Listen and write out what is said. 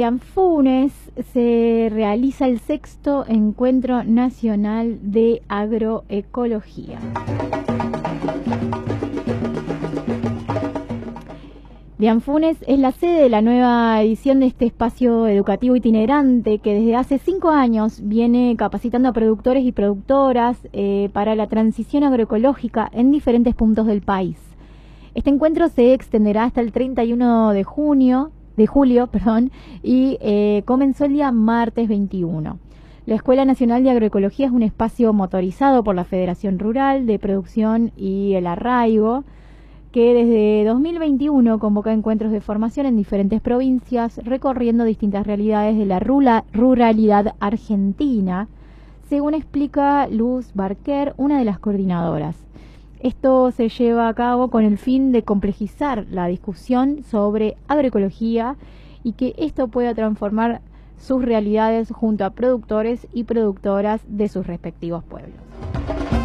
En Funes se realiza el 6º Encuentro Nacional de Agroecología. Funes es la sede de la nueva edición de este espacio educativo itinerante que desde hace 5 años viene capacitando a productores y productoras para la transición agroecológica en diferentes puntos del país. Este encuentro se extenderá hasta el 31 de julio, y comenzó el día martes 21. La Escuela Nacional de Agroecología es un espacio motorizado por la Federación Rural de Producción y el Arraigo, que desde 2021 convoca encuentros de formación en diferentes provincias, recorriendo distintas realidades de la ruralidad argentina, según explica Luz Barquer, una de las coordinadoras. Esto se lleva a cabo con el fin de complejizar la discusión sobre agroecología y que esto pueda transformar sus realidades junto a productores y productoras de sus respectivos pueblos.